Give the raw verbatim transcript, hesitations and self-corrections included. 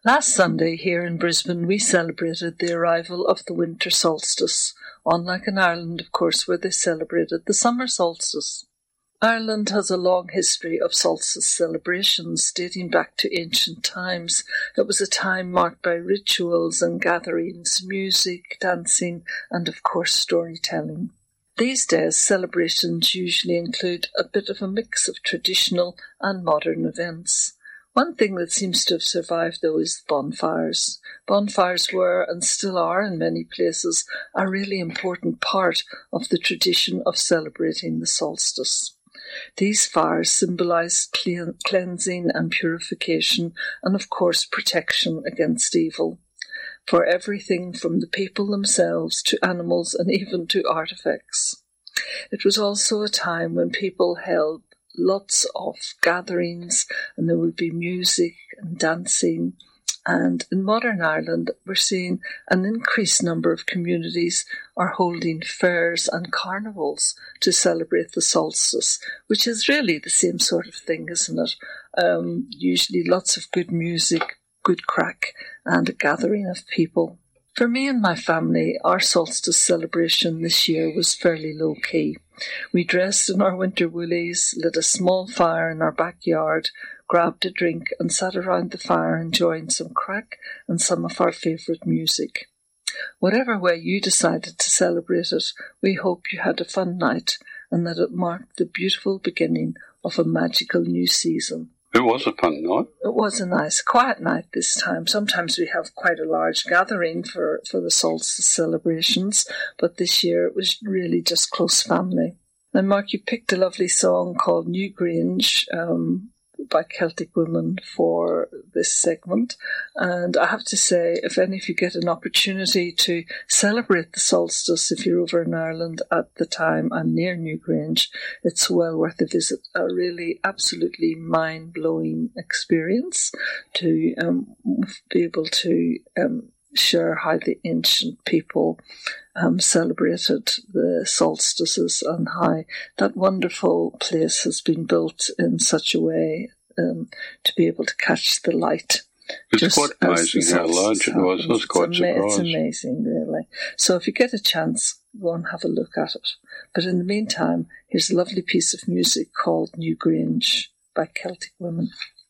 Last Sunday here in Brisbane we celebrated the arrival of the winter solstice, unlike in Ireland, of course, where they celebrated the summer solstice. Ireland has a long history of solstice celebrations dating back to ancient times. It was a time marked by rituals and gatherings, music, dancing, and of course storytelling. These days, celebrations usually include a bit of a mix of traditional and modern events. One thing that seems to have survived, though, is bonfires. Bonfires were, and still are in many places, a really important part of the tradition of celebrating the solstice. These fires symbolise cleansing and purification, and of course protection against evil, for everything from the people themselves to animals and even to artefacts. It was also a time when people held lots of gatherings, and there would be music and dancing. And in modern Ireland, we're seeing an increased number of communities are holding fairs and carnivals to celebrate the solstice, which is really the same sort of thing, isn't it? Um, usually lots of good music, good crack, and a gathering of people. For me and my family, our solstice celebration this year was fairly low-key. We dressed in our winter woolies, lit a small fire in our backyard, grabbed a drink and sat around the fire enjoying some crack and some of our favourite music. Whatever way you decided to celebrate it, we hope you had a fun night and that it marked the beautiful beginning of a magical new season. It was a fun night. It was a nice, quiet night this time. Sometimes we have quite a large gathering for, for the solstice celebrations, but this year it was really just close family. Now, Mark, you picked a lovely song called Newgrange um, by Celtic Women for this segment, and I have to say, if any of you get an opportunity to celebrate the solstice, if you're over in Ireland at the time and near Newgrange, it's well worth a visit. A really absolutely mind-blowing experience to um, be able to um, share how the ancient people um, celebrated the solstices and how that wonderful place has been built in such a way um, to be able to catch the light. It's Just quite amazing how large it was. I was quite it's surprised. It's amazing, really. So if you get a chance, go and have a look at it. But in the meantime, here's a lovely piece of music called Newgrange by Celtic Women.